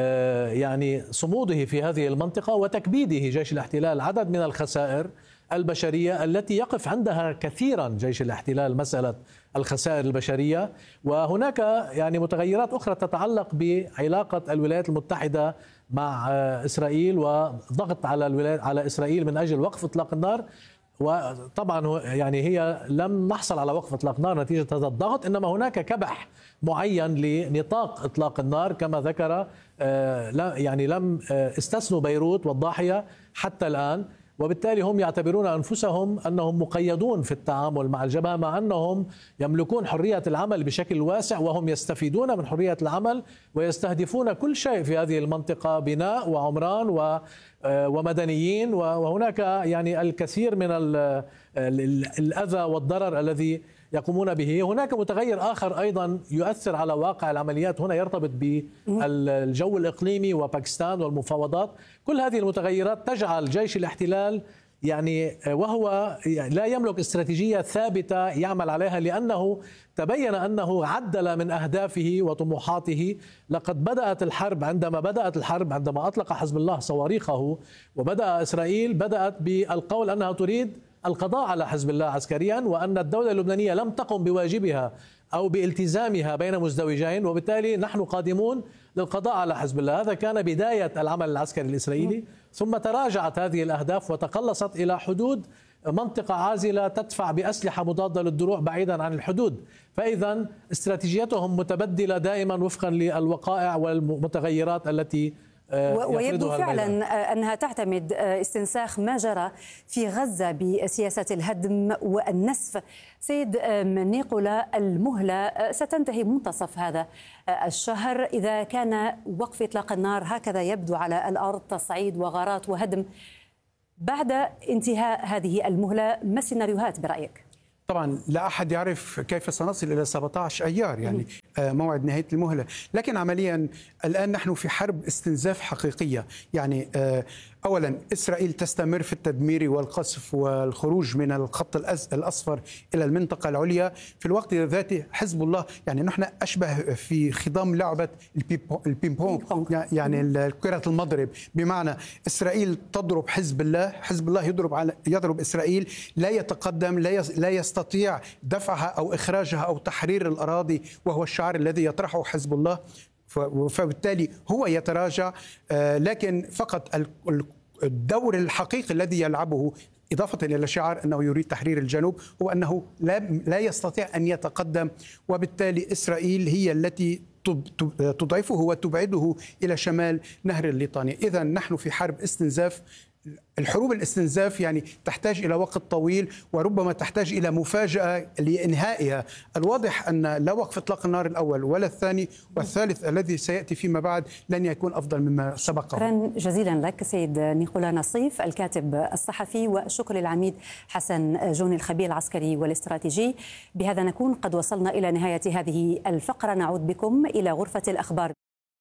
يعني صموده في هذه المنطقة وتكبيده جيش الاحتلال عدد من الخسائر البشرية التي يقف عندها كثيرا جيش الاحتلال، مسألة الخسائر البشرية. وهناك يعني متغيرات أخرى تتعلق بعلاقة الولايات المتحدة مع إسرائيل وضغط على الولايات على إسرائيل من أجل وقف إطلاق النار. وطبعا يعني هي لم نحصل على وقف إطلاق النار نتيجة هذا الضغط، إنما هناك كبح معين لنطاق إطلاق النار كما ذكر، يعني لم استثنوا بيروت والضاحية حتى الآن، وبالتالي هم يعتبرون أنفسهم أنهم مقيدون في التعامل مع الجبهة، مع أنهم يملكون حرية العمل بشكل واسع، وهم يستفيدون من حرية العمل ويستهدفون كل شيء في هذه المنطقة، بناء وعمران ومدنيين، وهناك يعني الكثير من الأذى والضرر الذي يقومون به. هناك متغير آخر أيضا يؤثر على واقع العمليات هنا يرتبط بالجو الإقليمي وباكستان والمفاوضات. كل هذه المتغيرات تجعل جيش الاحتلال يعني وهو لا يملك استراتيجية ثابتة يعمل عليها، لأنه تبين أنه عدل من أهدافه وطموحاته. لقد بدأت الحرب عندما بدأت الحرب عندما أطلق حزب الله صواريخه وبدأ إسرائيل بدأت بالقول أنها تريد القضاء على حزب الله عسكريا، وأن الدولة اللبنانية لم تقم بواجبها أو بالتزامها بين مزدوجين، وبالتالي نحن قادمون للقضاء على حزب الله. هذا كان بداية العمل العسكري الإسرائيلي، ثم تراجعت هذه الأهداف وتقلصت إلى حدود منطقة عازلة تدفع بأسلحة مضادة للدروع بعيدا عن الحدود. فإذا استراتيجيتهم متبدلة دائما وفقا للوقائع والمتغيرات التي ويبدو فعلا أنها تعتمد استنساخ ما جرى في غزة بسياسة الهدم والنسف. سيد نيقولا، المهلة ستنتهي منتصف هذا الشهر. إذا كان وقف إطلاق النار هكذا يبدو على الأرض، تصعيد وغارات وهدم، بعد انتهاء هذه المهلة ما السيناريوهات برأيك؟ طبعا لا أحد يعرف كيف سنصل إلى سبعة عشر أيار، يعني موعد نهاية المهلة، لكن عمليا الآن نحن في حرب استنزاف حقيقية. يعني أولا إسرائيل تستمر في التدمير والقصف والخروج من الخط الأصفر إلى المنطقة العليا، في الوقت ذاته حزب الله، يعني نحن أشبه في خضام لعبة البينبونج، يعني كرة المضرب، بمعنى إسرائيل تضرب حزب الله، حزب الله يضرب على يضرب إسرائيل، لا يتقدم، لا لا يستطيع دفعها أو إخراجها أو تحرير الأراضي، وهو الشعار الذي يطرحه حزب الله، فبالتالي هو يتراجع. لكن فقط الدور الحقيقي الذي يلعبه، إضافة إلى شعار أنه يريد تحرير الجنوب، هو أنه لا لا يستطيع أن يتقدم، وبالتالي إسرائيل هي التي تضعفه وتبعده إلى شمال نهر الليطاني. إذا نحن في حرب استنزاف. الحروب الاستنزاف يعني تحتاج إلى وقت طويل، وربما تحتاج إلى مفاجأة لإنهائها. الواضح أن لا وقف إطلاق النار الأول ولا الثاني والثالث الذي سيأتي فيما بعد لن يكون أفضل مما سبقه. شكرا جزيلا لك سيد نيقولا نصيف الكاتب الصحفي، وشكر للعميد حسن جوني الخبير العسكري والاستراتيجي. بهذا نكون قد وصلنا إلى نهاية هذه الفقرة. نعود بكم إلى غرفة الأخبار.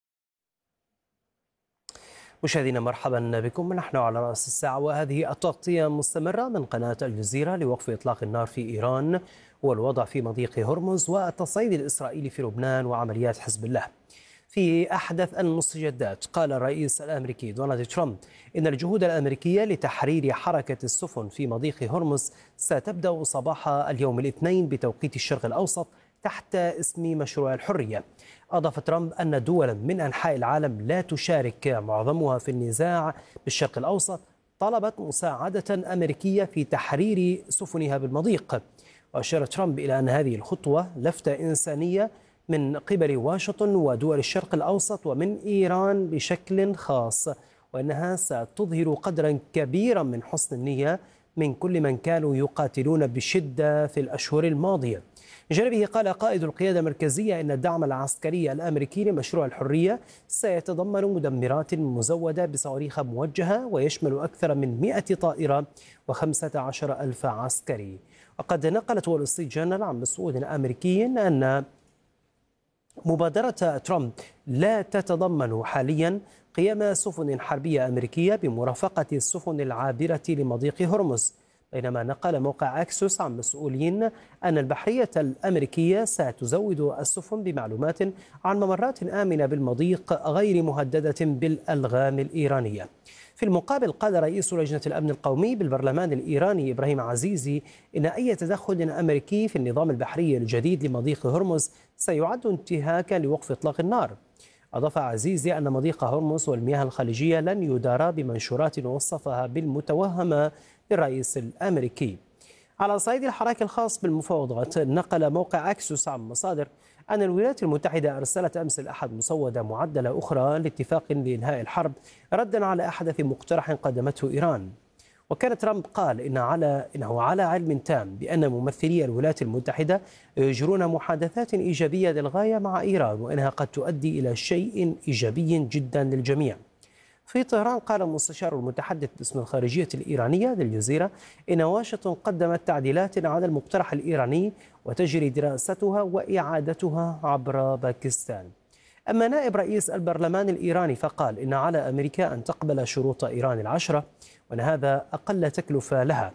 مشاهدينا مرحبا بكم، نحن على رأس الساعة وهذه التغطية مستمرة من قناة الجزيرة لوقف إطلاق النار في إيران والوضع في مضيق هرمز والتصعيد الإسرائيلي في لبنان وعمليات حزب الله. في أحدث المستجدات قال الرئيس الأمريكي دونالد ترامب إن الجهود الأمريكية لتحرير حركة السفن في مضيق هرمز ستبدأ صباح اليوم الاثنين بتوقيت الشرق الأوسط تحت اسم مشروع الحرية. أضاف ترامب أن دولا من أنحاء العالم لا تشارك معظمها في النزاع بالشرق الأوسط طلبت مساعدة أمريكية في تحرير سفنها بالمضيق. وأشار ترامب إلى أن هذه الخطوة لفتة إنسانية من قبل واشنطن ودول الشرق الأوسط ومن إيران بشكل خاص، وأنها ستظهر قدرا كبيرا من حسن النية من كل من كانوا يقاتلون بشدة في الأشهر الماضية. من جانبه قال قائد القيادة المركزية إن الدعم العسكري الأمريكي لمشروع الحرية سيتضمن مدمرات مزودة بصواريخ موجهة ويشمل أكثر من مئة طائرة وخمسة عشر ألف عسكري. وقد نقلت وول ستريت جورنال عن مسؤول أمريكي أن مبادرة ترامب لا تتضمن حاليا قيام سفن حربية أمريكية بمرافقة السفن العابرة لمضيق هرمز، بينما نقل موقع أكسوس عن مسؤولين أن البحرية الأمريكية ستزود السفن بمعلومات عن ممرات آمنة بالمضيق غير مهددة بالألغام الإيرانية. في المقابل قال رئيس لجنة الأمن القومي بالبرلمان الإيراني إبراهيم عزيزي إن أي تدخل أمريكي في النظام البحري الجديد لمضيق هرمز سيعد انتهاكا لوقف إطلاق النار. أضاف عزيزي أن مضيق هرمز والمياه الخليجية لن يدار بمنشورات وصفها بالمتوهمة للرئيس الأمريكي. على صعيد الحراك الخاص بالمفاوضات نقل موقع أكسوس عن مصادر أن الولايات المتحدة أرسلت أمس الأحد مسودة معدلة أخرى لاتفاق لإنهاء الحرب ردا على أحدث مقترح قدمته إيران. وكان ترامب قال إن على إنه على علم تام بأن ممثلي الولايات المتحدة يجرون محادثات إيجابية للغاية مع إيران، وإنها قد تؤدي إلى شيء إيجابي جدا للجميع. في طهران قال المستشار المتحدث باسم الخارجية الإيرانية للجزيرة إن واشنطن قدمت تعديلات على المقترح الإيراني وتجري دراستها وإعادتها عبر باكستان. أما نائب رئيس البرلمان الإيراني فقال إن على أمريكا أن تقبل شروط إيران العشرة وأن هذا أقل تكلفة لها.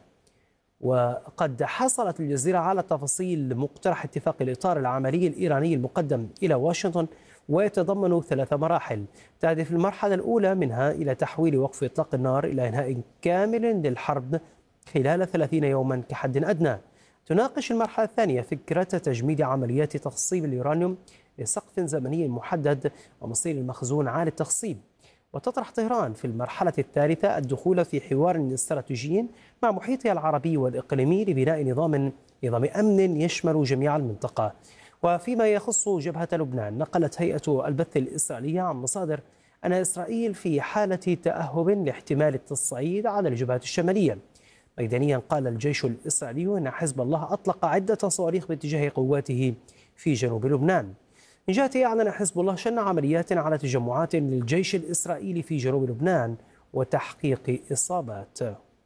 وقد حصلت الجزيرة على تفاصيل مقترح اتفاق الإطار العملي الإيراني المقدم إلى واشنطن، ويتضمن ثلاث مراحل تهدف المرحلة الأولى منها إلى تحويل وقف إطلاق النار إلى إنهاء كامل للحرب خلال ثلاثين يوما كحد أدنى. تناقش المرحلة الثانية فكرة تجميد عمليات تخصيب اليورانيوم لسقف زمني محدد ومصير المخزون عالي التخصيب. وتطرح طهران في المرحلة الثالثة الدخول في حوار استراتيجي مع محيطها العربي والإقليمي لبناء نظام نظام أمن يشمل جميع المنطقة. وفيما يخص جبهة لبنان نقلت هيئة البث الإسرائيلية عن مصادر أن إسرائيل في حالة تأهب لاحتمال التصعيد على الجبهة الشمالية. ميدانيا قال الجيش الإسرائيلي أن حزب الله أطلق عدة صواريخ باتجاه قواته في جنوب لبنان. من جهته أعلن حزب الله شن عمليات على تجمعات للجيش الإسرائيلي في جنوب لبنان وتحقيق إصابات.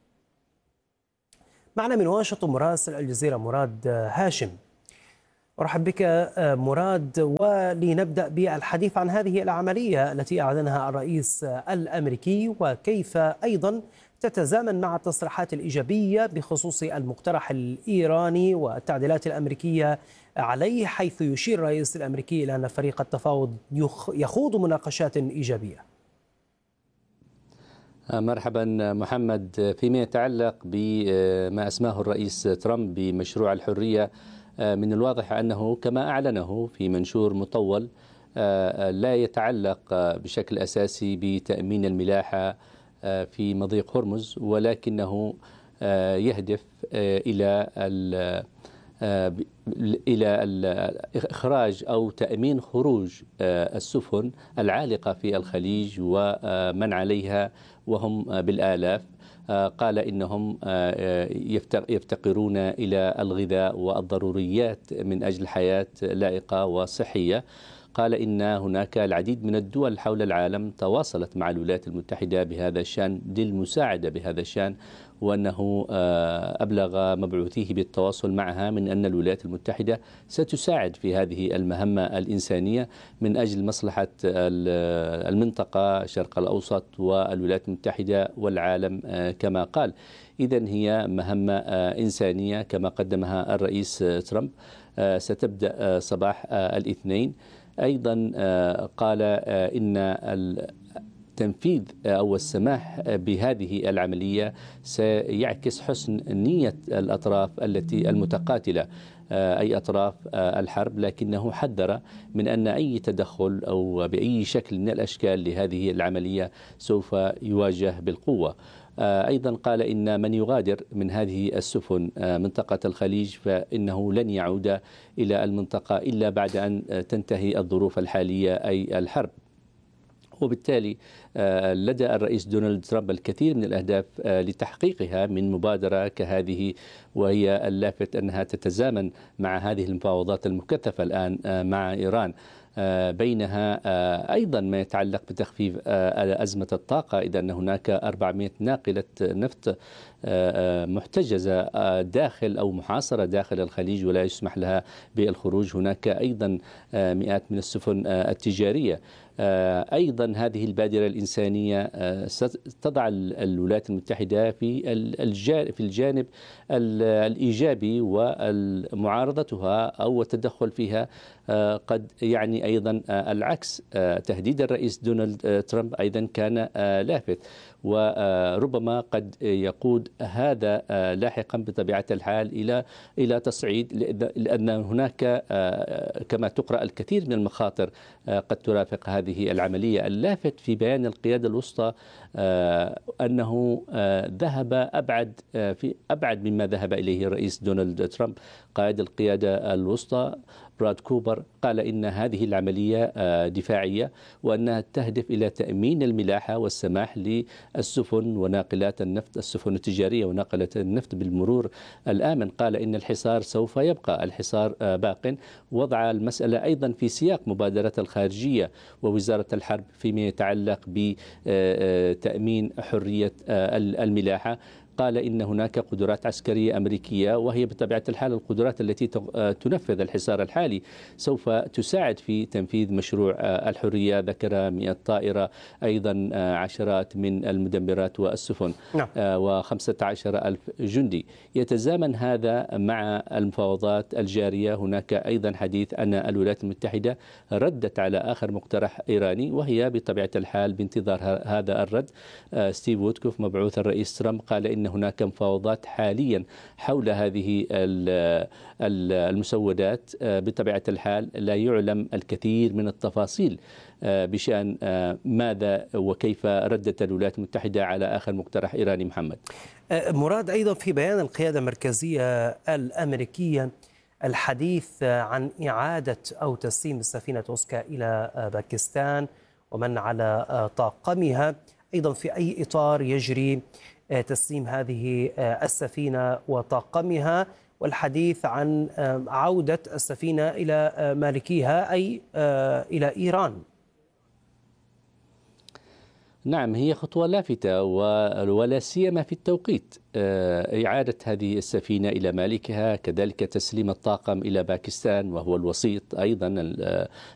معنا من واشنطن مراسل الجزيرة مراد هاشم. أرحب بك مراد، ولنبدأ بالحديث عن هذه العملية التي أعلنها الرئيس الأمريكي وكيف أيضا تتزامن مع التصريحات الإيجابية بخصوص المقترح الإيراني والتعديلات الأمريكية عليه، حيث يشير الرئيس الأمريكي إلى أن فريق التفاوض يخوض مناقشات إيجابية. مرحبا محمد. فيما يتعلق بما أسماه الرئيس ترامب بمشروع الحرية، من الواضح أنه كما أعلنه في منشور مطول لا يتعلق بشكل أساسي بتأمين الملاحة في مضيق هرمز، ولكنه يهدف إلى إلى إخراج أو تأمين خروج السفن العالقة في الخليج ومن عليها وهم بالآلاف. قال إنهم يفتقرون إلى الغذاء والضروريات من أجل حياة لائقة وصحية. قال إن هناك العديد من الدول حول العالم تواصلت مع الولايات المتحدة بهذا الشأن للمساعدة بهذا الشأن، وأنه أبلغ مبعوثيه بالتواصل معها من أن الولايات المتحدة ستساعد في هذه المهمة الإنسانية من أجل مصلحة المنطقة الشرق الأوسط والولايات المتحدة والعالم كما قال. إذن هي مهمة إنسانية كما قدمها الرئيس ترامب، ستبدأ صباح الاثنين. أيضا قال إن التنفيذ أو السماح بهذه العملية سيعكس حسن نية الأطراف التي المتقاتلة، أي أطراف الحرب، لكنه حذر من أن أي تدخل أو بأي شكل من الأشكال لهذه العملية سوف يواجه بالقوة. أيضا قال إن من يغادر من هذه السفن منطقة الخليج فإنه لن يعود إلى المنطقة إلا بعد أن تنتهي الظروف الحالية أي الحرب. وبالتالي لدى الرئيس دونالد ترامب الكثير من الأهداف لتحقيقها من مبادرة كهذه، وهي اللافت أنها تتزامن مع هذه المفاوضات المكثفة الآن مع إيران. بينها أيضا ما يتعلق بتخفيف أزمة الطاقة، إذا أن هناك أربعمائة ناقلة نفط محتجزة داخل أو محاصرة داخل الخليج ولا يسمح لها بالخروج. هناك أيضا مئات من السفن التجارية. أيضا هذه البادرة الإنسانية ستضع الولايات المتحدة في في الجانب الإيجابي، ومعارضتها أو التدخل فيها قد يعني أيضا العكس. تهديد الرئيس دونالد ترامب أيضا كان لافت، وربما قد يقود هذا لاحقا بطبيعة الحال إلى إلى تصعيد، لأن هناك كما تقرأ الكثير من المخاطر قد ترافق هذه العملية. اللافت في بيان القيادة الوسطى أنه ذهب أبعد في أبعد مما ذهب إليه الرئيس دونالد ترامب. قائد القيادة الوسطى براد كوبر قال إن هذه العملية دفاعية، وأنها تهدف إلى تأمين الملاحة والسماح للسفن وناقلات النفط، السفن التجارية وناقلات النفط بالمرور الآمن. قال إن الحصار سوف يبقى، الحصار باق. وضع المسألة أيضا في سياق مبادرة الخارجية ووزارة الحرب فيما يتعلق بتأمين حرية الملاحة. قال إن هناك قدرات عسكرية أمريكية، وهي بطبيعة الحال القدرات التي تنفذ الحصار الحالي سوف تساعد في تنفيذ مشروع الحرية. ذكر مئة طائرة، أيضا عشرات من المدمرات والسفن، نعم. وخمسة عشر ألف جندي. يتزامن هذا مع المفاوضات الجارية. هناك أيضا حديث أن الولايات المتحدة ردت على آخر مقترح إيراني، وهي بطبيعة الحال بانتظار هذا الرد. ستيف وودكوف مبعوث الرئيس ترامب قال إن هناك مفاوضات حاليا حول هذه المسودات. بطبيعة الحال لا يعلم الكثير من التفاصيل بشأن ماذا وكيف ردت الولايات المتحدة على آخر مقترح إيراني. محمد مراد، أيضا في بيان القيادة المركزية الأمريكية الحديث عن إعادة أو تسليم السفينة توسكا إلى باكستان، ومن على طاقمها. أيضا في أي إطار يجري تسليم هذه السفينة وطاقمها، والحديث عن عودة السفينة إلى مالكيها أي إلى إيران؟ نعم، هي خطوة لافتة ولا سيما في التوقيت، إعادة هذه السفينة إلى مالكها، كذلك تسليم الطاقم إلى باكستان وهو الوسيط أيضا